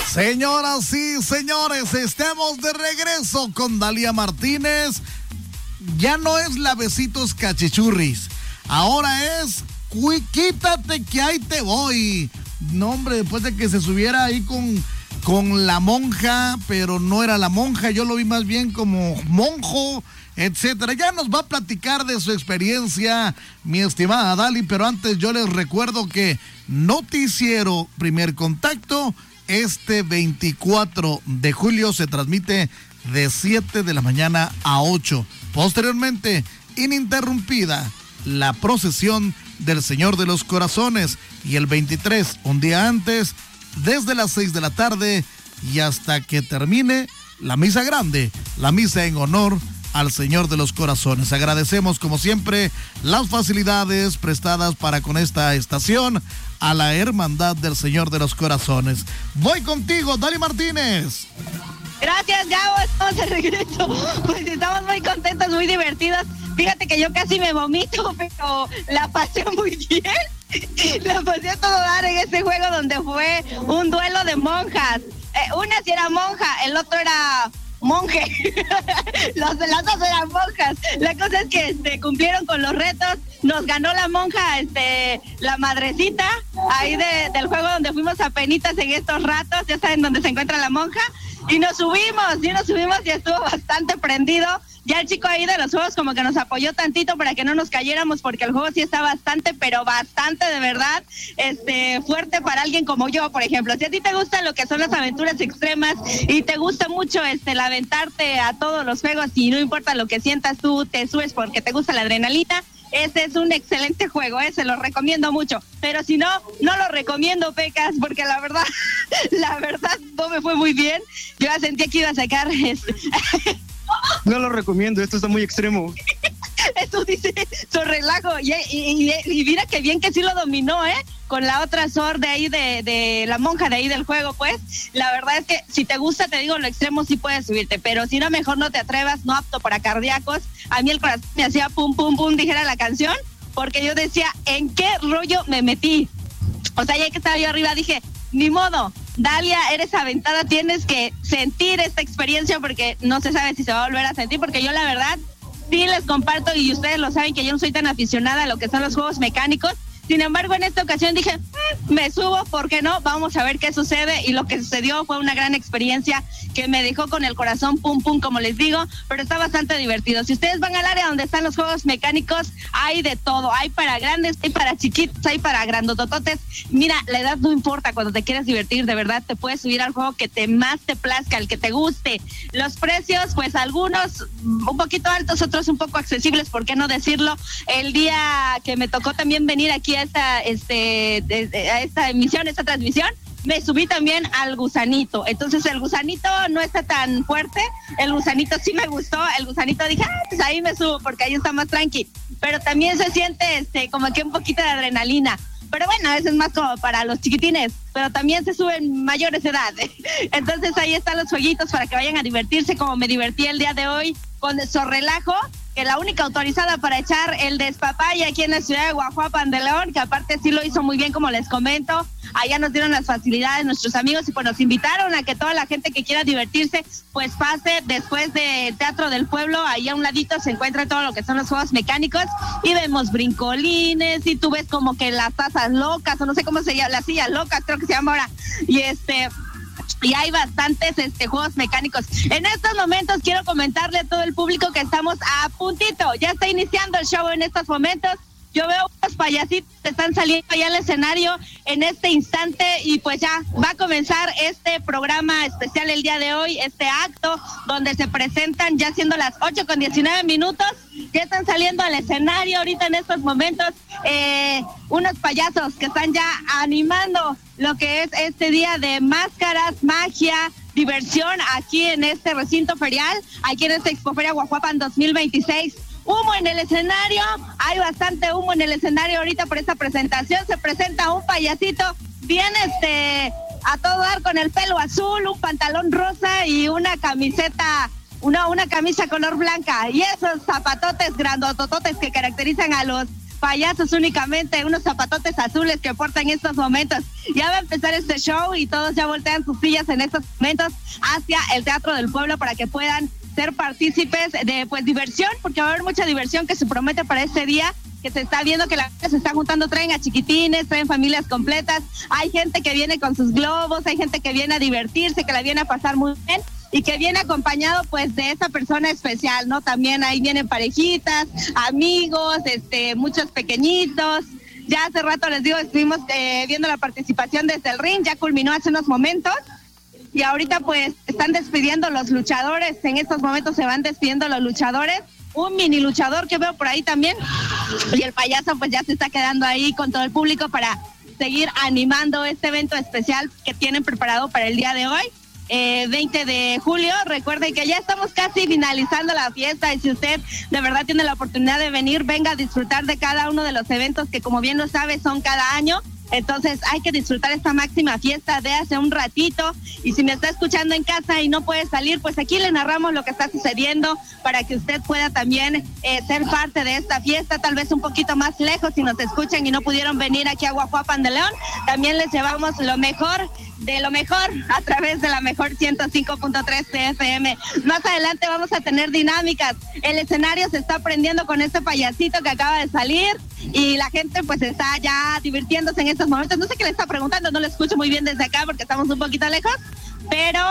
Señoras y señores, estamos de regreso con Dalia Martínez. Ya no es la Besitos Cachichurris, ahora es quítate que ahí te voy. No, hombre, después de que se subiera ahí con la monja, pero no era la monja, yo lo vi más bien como monjo, etcétera. Ya nos va a platicar de su experiencia, mi estimada Dali, pero antes yo les recuerdo que Noticiero Primer Contacto este 24 de julio se transmite de 7 de la mañana a 8. Posteriormente, ininterrumpida, la procesión del Señor de los Corazones. Y el 23, un día antes, desde las 6 de la tarde y hasta que termine la misa grande, la misa en honor al Señor de los Corazones. Agradecemos como siempre las facilidades prestadas para con esta estación a la Hermandad del Señor de los Corazones. Voy contigo, Dali Martínez. Gracias, Gabo, estamos de regreso. Pues estamos muy contentos, muy divertidos. Fíjate que yo casi me vomito, pero la pasé muy bien. La pasé a todo dar en ese juego donde fue un duelo de monjas. Una sí era monja, el otro era monje. Las dos eran monjas. La cosa es que cumplieron con los retos. Nos ganó la monja, la madrecita, ahí del juego donde fuimos a penitas en estos ratos, ya saben dónde se encuentra la monja. Y nos subimos y estuvo bastante prendido. Ya el chico ahí de los juegos como que nos apoyó tantito para que no nos cayéramos, porque el juego sí está bastante, pero bastante de verdad, fuerte para alguien como yo, por ejemplo. Si a ti te gustan lo que son las aventuras extremas y te gusta mucho el aventarte a todos los juegos y no importa lo que sientas, tú te subes porque te gusta la adrenalina, ese es un excelente juego, se lo recomiendo mucho. Pero si no, no lo recomiendo, Pecas, porque la verdad no me fue muy bien. Yo ya sentía que iba a sacar No lo recomiendo, esto está muy extremo. Esto dice su relajo. Y mira que bien que sí lo dominó, con la otra sor de ahí de la monja de ahí del juego, pues. La verdad es que si te gusta, te digo, lo extremo sí puedes subirte, pero si no, mejor no te atrevas, no apto para cardíacos. A mí el corazón me hacía pum, pum, pum, dijera la canción, porque yo decía, ¿en qué rollo me metí? O sea, ya que estaba yo arriba, dije, ni modo, Dalia, eres aventada, tienes que sentir esta experiencia porque no se sabe si se va a volver a sentir, porque yo la verdad sí les comparto y ustedes lo saben que yo no soy tan aficionada a lo que son los juegos mecánicos. Sin embargo, en esta ocasión dije, me subo, ¿por qué no? Vamos a ver qué sucede. Y lo que sucedió fue una gran experiencia que me dejó con el corazón pum pum, como les digo, pero está bastante divertido. Si ustedes van al área donde están los juegos mecánicos, hay de todo. Hay para grandes, hay para chiquitos, hay para grandotototes. Mira, la edad no importa. Cuando te quieres divertir, de verdad, te puedes subir al juego que más te plazca, el que te guste. Los precios, pues algunos un poquito altos, otros un poco accesibles, ¿por qué no decirlo? El día que me tocó también venir aquí a esta emisión, esta transmisión, me subí también al gusanito. Entonces el gusanito no está tan fuerte, el gusanito sí me gustó, el gusanito dije, pues ahí me subo porque ahí está más tranqui, pero también se siente como que un poquito de adrenalina. Pero bueno, eso es más como para los chiquitines, pero también se suben mayores de edad. Entonces ahí están los jueguitos para que vayan a divertirse, como me divertí el día de hoy con el Sorrelajo, que la única autorizada para echar el despapalle aquí en la ciudad de Guajuapan de León, que aparte sí lo hizo muy bien, como les comento. Allá nos dieron las facilidades nuestros amigos y pues nos invitaron a que toda la gente que quiera divertirse pues pase después del Teatro del Pueblo. Ahí a un ladito se encuentra todo lo que son los juegos mecánicos y vemos brincolines y tú ves como que las tazas locas o no sé cómo se llama, las sillas locas creo que se llama ahora, y hay bastantes juegos mecánicos. En estos momentos quiero comentarle a todo el público que estamos a puntito, ya está iniciando el show en estos momentos. Yo veo unos payasitos que están saliendo ya al escenario en este instante y pues ya va a comenzar este programa especial el día de hoy, este acto donde se presentan ya siendo las 8:19, ya están saliendo al escenario ahorita en estos momentos unos payasos que están ya animando lo que es este día de máscaras, magia, diversión aquí en este recinto ferial, aquí en esta Expoferia Guajuapan 2026. Humo en el escenario, hay bastante humo en el escenario ahorita por esta presentación. Se presenta un payasito bien a todo dar con el pelo azul, un pantalón rosa y una camiseta, una camisa color blanca y esos zapatotes grandotototes que caracterizan a los payasos únicamente, unos zapatotes azules que portan en estos momentos. Ya va a empezar este show y todos ya voltean sus sillas en estos momentos hacia el Teatro del Pueblo para que puedan ser partícipes de pues diversión, porque va a haber mucha diversión que se promete para este día, que se está viendo que la gente se está juntando, traen a chiquitines, traen familias completas, hay gente que viene con sus globos, hay gente que viene a divertirse, que la viene a pasar muy bien y que viene acompañado pues de esa persona especial, ¿no? También ahí vienen parejitas, amigos, muchos pequeñitos. Ya hace rato les digo, estuvimos viendo la participación desde el ring, ya culminó hace unos momentos. Y ahorita pues están despidiendo los luchadores, en estos momentos se van despidiendo los luchadores, un mini luchador que veo por ahí también, y el payaso pues ya se está quedando ahí con todo el público para seguir animando este evento especial que tienen preparado para el día de hoy, 20 de julio. Recuerden que ya estamos casi finalizando la fiesta y si usted de verdad tiene la oportunidad de venir, venga a disfrutar de cada uno de los eventos que como bien lo sabe son cada año. Entonces hay que disfrutar esta máxima fiesta de hace un ratito y si me está escuchando en casa y no puede salir, pues aquí le narramos lo que está sucediendo para que usted pueda también ser parte de esta fiesta, tal vez un poquito más lejos si nos escuchan y no pudieron venir aquí a Guajuapan de León. También les llevamos lo mejor de lo mejor a través de la mejor 105.3 FM. Más adelante vamos a tener dinámicas. El escenario se está prendiendo con este payasito que acaba de salir y la gente pues está ya divirtiéndose en estos momentos. No sé qué le está preguntando, no lo escucho muy bien desde acá porque estamos un poquito lejos, pero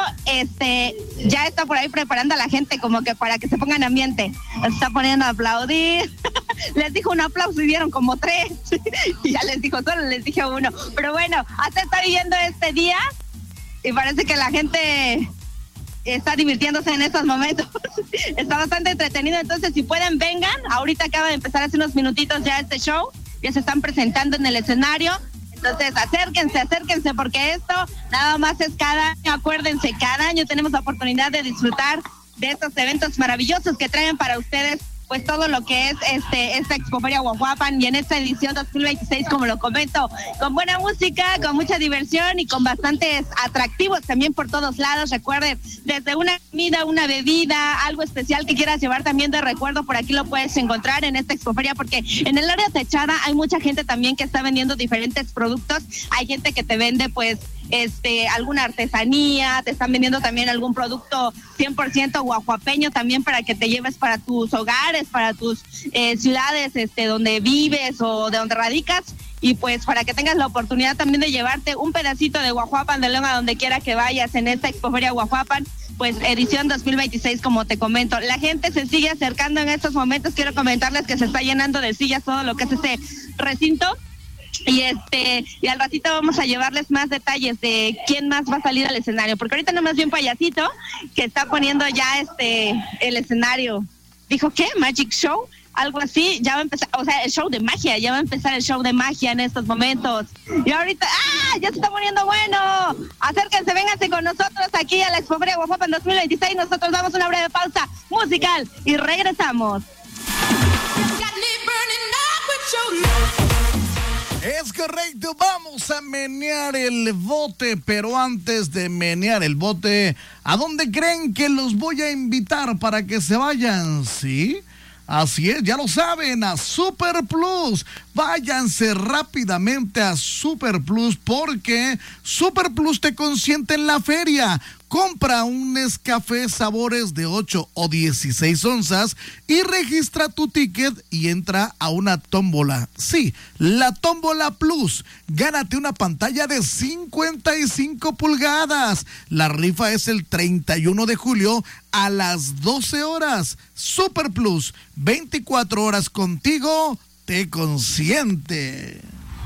ya está por ahí preparando a la gente como que para que se pongan en ambiente. Se está poniendo a aplaudir. Les dijo un aplauso y dieron como 3 y ya les dijo, solo les dije 1, pero bueno, hasta está viviendo este día y parece que la gente está divirtiéndose en estos momentos. Está bastante entretenido, entonces si pueden vengan, ahorita acaba de empezar hace unos minutitos ya este show, ya se están presentando en el escenario. Entonces acérquense porque esto nada más es cada año, acuérdense, cada año tenemos la oportunidad de disfrutar de estos eventos maravillosos que traen para ustedes pues todo lo que es esta Expoferia Guajuapan y en esta edición 2026, como lo comento, con buena música, con mucha diversión y con bastantes atractivos también por todos lados. Recuerden, desde una comida, una bebida, algo especial que quieras llevar también de recuerdo, por aquí lo puedes encontrar en esta Expoferia, porque en el área techada hay mucha gente también que está vendiendo diferentes productos. Hay gente que te vende pues alguna artesanía, te están vendiendo también algún producto 100% guajuapeño también para que te lleves para tus hogares, para tus ciudades donde vives o de donde radicas, y pues para que tengas la oportunidad también de llevarte un pedacito de Guajuapan de León a donde quiera que vayas en esta Expoferia Guajuapan, pues edición 2026, como te comento. La gente se sigue acercando en estos momentos. Quiero comentarles que se está llenando de sillas todo lo que es este recinto. Y al ratito vamos a llevarles más detalles de quién más va a salir al escenario, porque ahorita nomás vi un payasito que está poniendo ya el escenario. Dijo, ¿qué? ¿Magic Show? Algo así, ya va a empezar, o sea, el show de magia, ya va a empezar el show de magia en estos momentos. Y ahorita, ya se está poniendo bueno. Acérquense, vénganse con nosotros aquí a la Expoferia Guajuapan 2026. Nosotros damos una breve pausa musical y regresamos. Es correcto, vamos a menear el bote, pero antes de menear el bote, ¿a dónde creen que los voy a invitar para que se vayan? ¿Sí? Así es, ya lo saben, a Super Plus. Váyanse rápidamente a Super Plus porque Super Plus te consiente en la feria. Compra un Nescafé Sabores de 8 o 16 onzas y registra tu ticket y entra a una tómbola. Sí, la Tómbola Plus. Gánate una pantalla de 55 pulgadas. La rifa es el 31 de julio a las 12 horas. Super Plus, 24 horas contigo, te consiente.